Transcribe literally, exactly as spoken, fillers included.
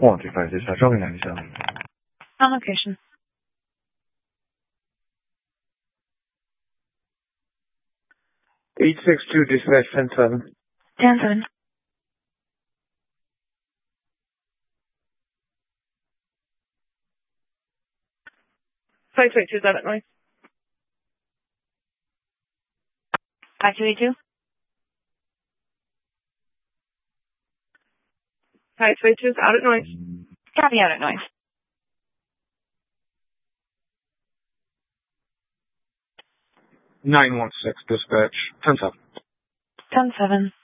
one two five dispatch, only ninety-seven. On location. eight six two dispatch, ten seven. ten seven. five two eight two is out at noise. five two eight two? five two eight two is out at noise. Copy, out at noise. nine one six dispatch, ten seven. ten seven.